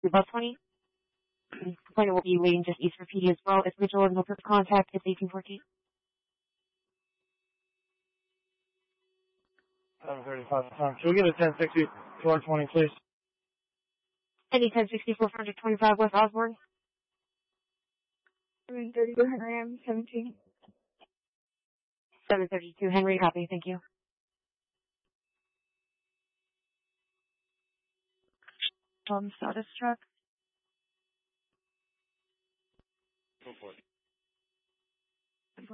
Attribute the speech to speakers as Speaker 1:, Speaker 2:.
Speaker 1: About 20. The complainant will be waiting just east for PD as well. If Mitchell has no further contact, it's 1814.
Speaker 2: 7:35 time. Can we get a 1060 to our 20, please?
Speaker 1: Any 1064 425 West Osborne.
Speaker 3: 732 Henry, I'm 17.
Speaker 1: 732 Henry, copy, thank you.
Speaker 3: Status check.
Speaker 2: Go for it.